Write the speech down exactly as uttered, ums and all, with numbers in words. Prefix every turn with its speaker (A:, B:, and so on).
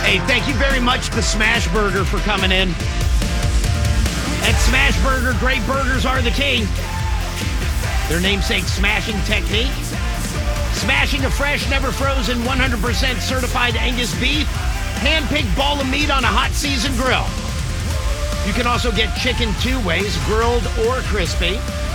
A: Hey, thank you very much to Smash Burger for coming in. At Smash Burger, great burgers are the key. Their namesake smashing technique. Smashing a fresh, never frozen, one hundred percent certified Angus beef. Hand-picked ball of meat on a hot seasoned grill. You can also get chicken two ways, grilled or crispy.